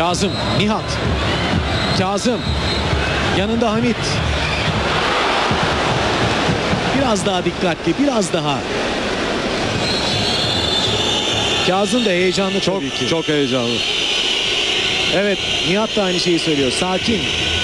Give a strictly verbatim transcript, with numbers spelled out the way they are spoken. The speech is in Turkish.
Kazım, Nihat. Kazım. Yanında Hamit. Biraz daha dikkatli, biraz daha. Kazım da heyecanlı Çok tabii ki. çok heyecanlı. Evet, Nihat da aynı şeyi söylüyor. Sakin.